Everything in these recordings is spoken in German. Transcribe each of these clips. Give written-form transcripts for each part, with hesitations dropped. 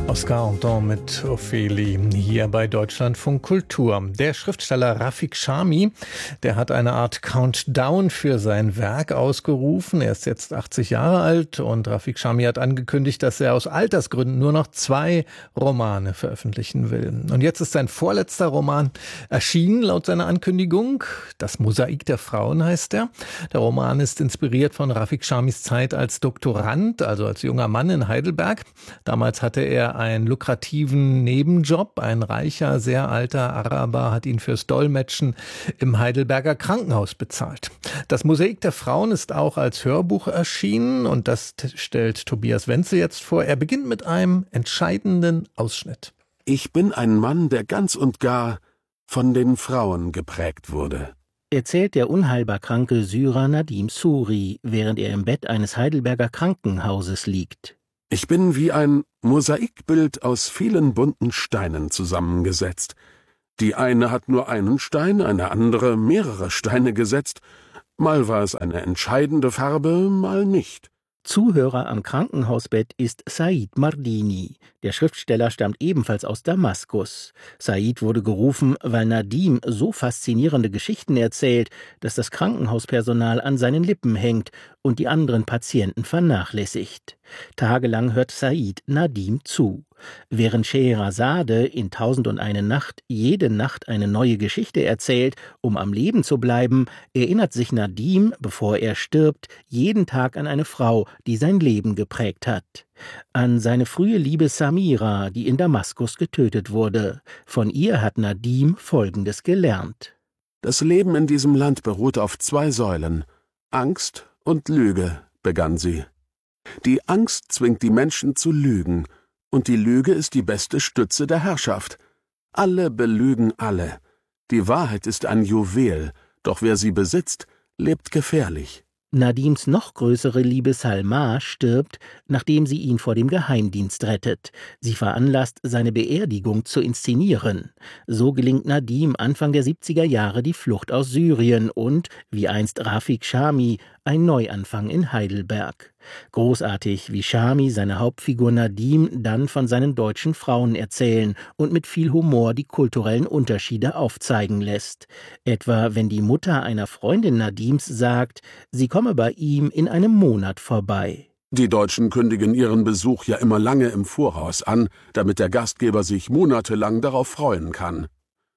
Oscar Anton mit Ophélie hier bei Deutschlandfunk Kultur. Der Schriftsteller Rafik Chami, der hat eine Art Countdown für sein Werk ausgerufen. Er ist jetzt 80 Jahre alt und Rafik Chami hat angekündigt, dass er aus Altersgründen nur noch 2 Romane veröffentlichen will. Und jetzt ist sein vorletzter Roman erschienen, laut seiner Ankündigung. Das Mosaik der Frauen heißt er. Der Roman ist inspiriert von Rafik Chamis Zeit als Doktorand, also als junger Mann in Heidelberg. Damals hatte er einen lukrativen Nebenjob. Ein reicher, sehr alter Araber hat ihn fürs Dolmetschen im Heidelberger Krankenhaus bezahlt. Das Mosaik der Frauen ist auch als Hörbuch erschienen und das stellt Tobias Wenzel jetzt vor. Er beginnt mit einem entscheidenden Ausschnitt. Ich bin ein Mann, der ganz und gar von den Frauen geprägt wurde, erzählt der unheilbar kranke Syrer Nadim Suri, während er im Bett eines Heidelberger Krankenhauses liegt. Ich bin wie ein Mosaikbild aus vielen bunten Steinen zusammengesetzt. Die eine hat nur einen Stein, eine andere mehrere Steine gesetzt. Mal war es eine entscheidende Farbe, mal nicht. Zuhörer am Krankenhausbett ist Said Mardini. Der Schriftsteller stammt ebenfalls aus Damaskus. Said wurde gerufen, weil Nadim so faszinierende Geschichten erzählt, dass das Krankenhauspersonal an seinen Lippen hängt und die anderen Patienten vernachlässigt. Tagelang hört Said Nadim zu. Während Scheherazade in 1001 Nacht jede Nacht eine neue Geschichte erzählt, um am Leben zu bleiben, erinnert sich Nadim, bevor er stirbt, jeden Tag an eine Frau, die sein Leben geprägt hat. An seine frühe Liebe Samira, die in Damaskus getötet wurde. Von ihr hat Nadim Folgendes gelernt. Das Leben in diesem Land beruht auf 2 Säulen. Angst und Lüge, begann sie. Die Angst zwingt die Menschen zu lügen, und die Lüge ist die beste Stütze der Herrschaft. Alle belügen alle. Die Wahrheit ist ein Juwel, doch wer sie besitzt, lebt gefährlich. Nadims noch größere Liebe Salma stirbt, nachdem sie ihn vor dem Geheimdienst rettet. Sie veranlasst, seine Beerdigung zu inszenieren. So gelingt Nadim Anfang der 70er Jahre die Flucht aus Syrien und, wie einst Rafik Chami, ein Neuanfang in Heidelberg. Großartig, wie Chami seine Hauptfigur Nadim dann von seinen deutschen Frauen erzählen und mit viel Humor die kulturellen Unterschiede aufzeigen lässt. Etwa, wenn die Mutter einer Freundin Nadims sagt, sie komme bei ihm in einem Monat vorbei. Die Deutschen kündigen ihren Besuch ja immer lange im Voraus an, damit der Gastgeber sich monatelang darauf freuen kann.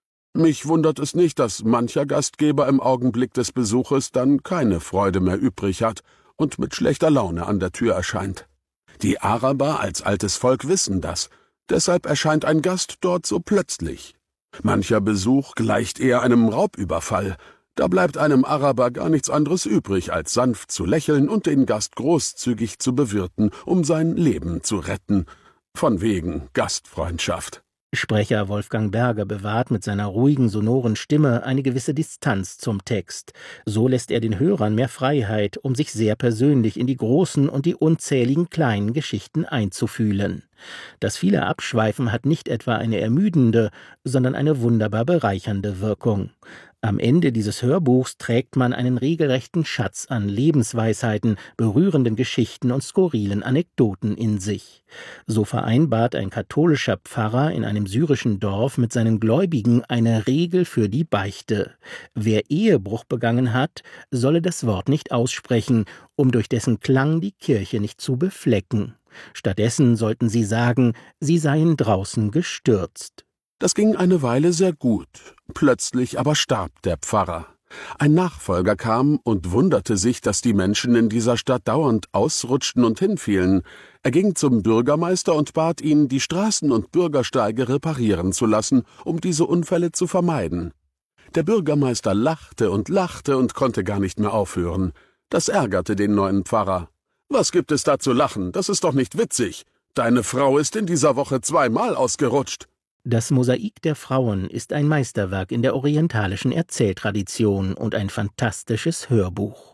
Mich wundert es nicht, dass mancher Gastgeber im Augenblick des Besuches dann keine Freude mehr übrig hat und mit schlechter Laune an der Tür erscheint. Die Araber als altes Volk wissen das, deshalb erscheint ein Gast dort so plötzlich. Mancher Besuch gleicht eher einem Raubüberfall. Da bleibt einem Araber gar nichts anderes übrig, als sanft zu lächeln und den Gast großzügig zu bewirten, um sein Leben zu retten. Von wegen Gastfreundschaft. Sprecher Wolfgang Berger bewahrt mit seiner ruhigen, sonoren Stimme eine gewisse Distanz zum Text. So lässt er den Hörern mehr Freiheit, um sich sehr persönlich in die großen und die unzähligen kleinen Geschichten einzufühlen. Das viele Abschweifen hat nicht etwa eine ermüdende, sondern eine wunderbar bereichernde Wirkung. Am Ende dieses Hörbuchs trägt man einen regelrechten Schatz an Lebensweisheiten, berührenden Geschichten und skurrilen Anekdoten in sich. So vereinbart ein katholischer Pfarrer in einem syrischen Dorf mit seinen Gläubigen eine Regel für die Beichte. Wer Ehebruch begangen hat, solle das Wort nicht aussprechen, um durch dessen Klang die Kirche nicht zu beflecken. Stattdessen sollten sie sagen, sie seien draußen gestürzt. Das ging eine Weile sehr gut, plötzlich aber starb der Pfarrer. Ein Nachfolger kam und wunderte sich, dass die Menschen in dieser Stadt dauernd ausrutschten und hinfielen. Er ging zum Bürgermeister und bat ihn, die Straßen und Bürgersteige reparieren zu lassen, um diese Unfälle zu vermeiden. Der Bürgermeister lachte und konnte gar nicht mehr aufhören. Das ärgerte den neuen Pfarrer. »Was gibt es da zu lachen? Das ist doch nicht witzig. Deine Frau ist in dieser Woche 2-mal ausgerutscht.« Das Mosaik der Frauen ist ein Meisterwerk in der orientalischen Erzähltradition und ein fantastisches Hörbuch.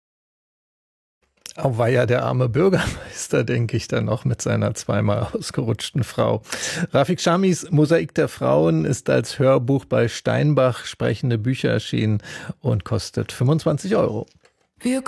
Auweia, der arme Bürgermeister, denke ich dann noch mit seiner 2-mal ausgerutschten Frau. Rafik Chamis Mosaik der Frauen ist als Hörbuch bei Steinbach Sprechende Bücher erschienen und kostet 25 €. Wir